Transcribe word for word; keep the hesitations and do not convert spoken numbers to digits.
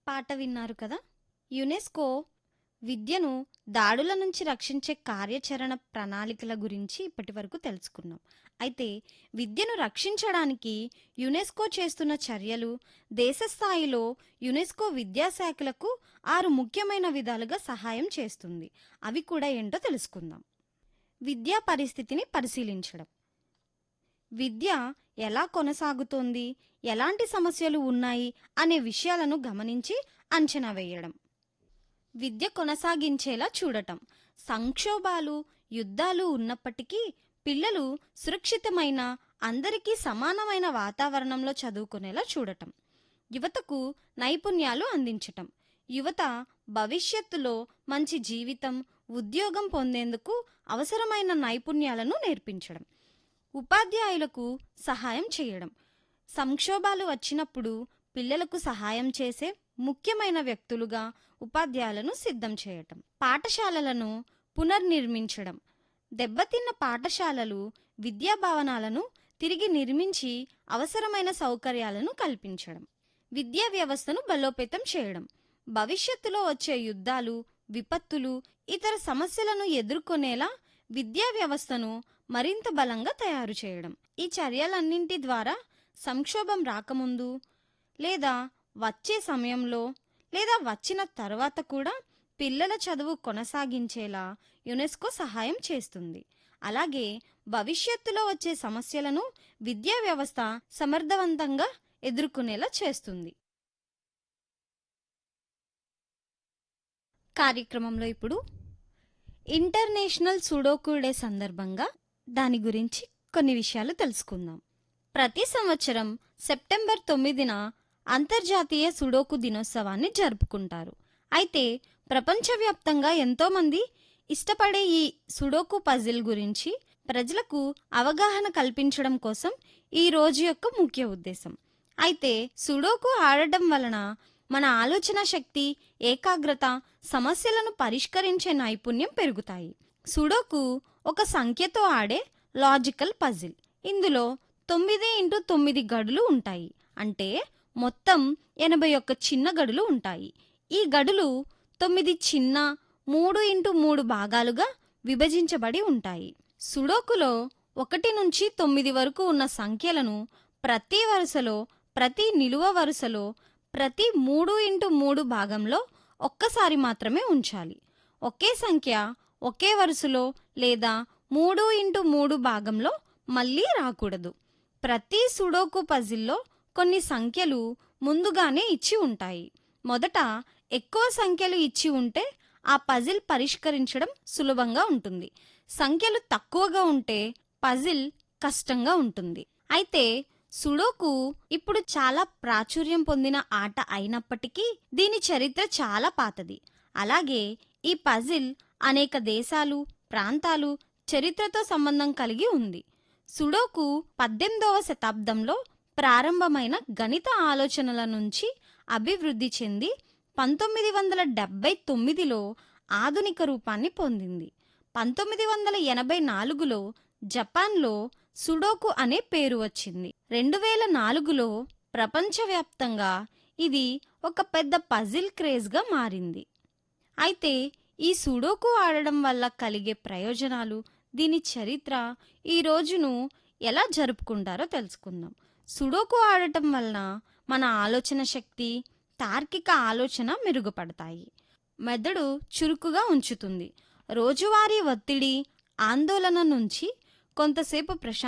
పాట విన్నారు కదా. యునెస్కో విద్యను దాడుల నుంచి రక్షించే కార్యాచరణ ప్రణాళికల గురించి ఇప్పటివరకు తెలుసుకున్నాం. అయితే విద్యను రక్షించడానికి యునెస్కో చేస్తున్న చర్యలు, దేశ స్థాయిలో యునెస్కో విద్యాశాఖలకు ఆరు ముఖ్యమైన విధాలుగా సహాయం చేస్తుంది. అవి కూడా ఏంటో తెలుసుకుందాం. విద్యా పరిస్థితిని పరిశీలించడం, విద్య ఎలా కొనసాగుతోంది, ఎలాంటి సమస్యలు ఉన్నాయి అనే విషయాలను గమనించి అంచనా వేయడం. విద్య కొనసాగించేలా చూడటం, సంక్షోభాలు, యుద్ధాలు ఉన్నప్పటికీ పిల్లలు సురక్షితమైన, అందరికీ సమానమైన వాతావరణంలో చదువుకునేలా చూడటం. యువతకు నైపుణ్యాలు అందించటం, యువత భవిష్యత్తులో మంచి జీవితం, ఉద్యోగం పొందేందుకు అవసరమైన నైపుణ్యాలను నేర్పించడం. ఉపాధ్యాయులకు సహాయం చేయడం, సంక్షోభాలు వచ్చినప్పుడు పిల్లలకు సహాయం చేసే ముఖ్యమైన వ్యక్తులుగా ఉపాధ్యాయులను సిద్ధం చేయటం. పాఠశాలలను పునర్నిర్మించడం, దెబ్బతిన్న పాఠశాలలు, విద్యా భవనాలను తిరిగి నిర్మించి అవసరమైన సౌకర్యాలను కల్పించడం. విద్యా వ్యవస్థను బలోపేతం చేయడం, భవిష్యత్తులో వచ్చే యుద్ధాలు, విపత్తులు, ఇతర సమస్యలను ఎదుర్కొనేలా విద్యా వ్యవస్థను మరింత బలంగా తయారు చేయడం. ఈ చర్యలన్నింటి ద్వారా సంక్షోభం రాకముందు, లేదా వచ్చే సమయంలో, లేదా వచ్చిన తర్వాత కూడా పిల్లల చదువు కొనసాగించేలా యునెస్కో సహాయం చేస్తుంది. అలాగే భవిష్యత్తులో వచ్చే సమస్యలను విద్యా వ్యవస్థ సమర్థవంతంగా ఎదుర్కొనేలా చేస్తుంది. కార్యక్రమంలో ఇప్పుడు ఇంటర్నేషనల్ సుడోకు డే సందర్భంగా దాని గురించి కొన్ని విషయాలు తెలుసుకుందాం. ప్రతి సంవత్సరం సెప్టెంబర్ తొమ్మిదిన అంతర్జాతీయ సుడోకు దినోత్సవాన్ని జరుపుకుంటారు. అయితే ప్రపంచవ్యాప్తంగా ఎంతోమంది ఇష్టపడే ఈ సుడోకు పజిల్ గురించి ప్రజలకు అవగాహన కల్పించడం కోసం ఈ రోజు యొక్క ముఖ్య ఉద్దేశం. అయితే సుడోకు ఆడటం వలన మన ఆలోచన శక్తి, ఏకాగ్రత, సమస్యలను పరిష్కరించే నైపుణ్యం పెరుగుతాయి. సుడోకు ఒక సంఖ్యతో ఆడే లాజికల్ పజిల్. ఇందులో తొమ్మిది ఇంటూ తొమ్మిది గడులు ఉంటాయి. అంటే మొత్తం ఎనభై ఒక్క చిన్న గడులు ఉంటాయి. ఈ గడులు తొమ్మిది చిన్న మూడు ఇంటూ మూడు భాగాలుగా విభజించబడి ఉంటాయి. సుడోకులో ఒకటి నుంచి తొమ్మిది వరకు ఉన్న సంఖ్యలను ప్రతి వరుసలో, ప్రతి నిలువ వరుసలో, ప్రతి మూడు ఇంటూ మూడు భాగంలో ఒక్కసారి మాత్రమే ఉంచాలి. ఒకే సంఖ్య ఒకే వరుసలో లేదా మూడు ఇంటూ మూడు భాగంలో మళ్ళీ రాకూడదు. ప్రతి సుడోకు పజిల్లో కొన్ని సంఖ్యలు ముందుగానే ఇచ్చి ఉంటాయి. మొదట ఎక్కువ సంఖ్యలు ఇచ్చి ఉంటే ఆ పజిల్ పరిష్కరించడం సులభంగా ఉంటుంది. సంఖ్యలు తక్కువగా ఉంటే పజిల్ కష్టంగా ఉంటుంది. అయితే సుడోకు ఇప్పుడు చాలా ప్రాచుర్యం పొందిన ఆట అయినప్పటికీ దీని చరిత్ర చాలా పాతది. అలాగే ఈ పజిల్ అనేక దేశాలు, ప్రాంతాలు చరిత్రతో సంబంధం కలిగి ఉంది. సుడోకు పద్దెనిమిదవ శతాబ్దంలో ప్రారంభమైన గణిత ఆలోచనల నుంచి అభివృద్ధి చెంది పంతొమ్మిది వందల డెబ్బై తొమ్మిదిలో ఆధునిక రూపాన్ని పొందింది. పంతొమ్మిది వందల ఎనభై నాలుగులో జపాన్లో సుడోకు అనే పేరు వచ్చింది. రెండు వేల నాలుగులో ప్రపంచవ్యాప్తంగా ఇది ఒక పెద్ద పజిల్ క్రేజ్గా మారింది. అయితే ఈ సుడోకు ఆడడం వల్ల కలిగే ప్రయోజనాలు, దీని చరిత్ర, ఈ రోజును ఎలా జరుపుకుంటారో తెలుసుకుందాం. సుడోకు ఆడటం వలన మన ఆలోచన శక్తి, తార్కిక ఆలోచన మెరుగుపడతాయి. మెదడు చురుకుగా ఉంచుతుంది. రోజువారీ ఒత్తిడి, ఆందోళన నుంచి కొంతసేపు ప్రశాంత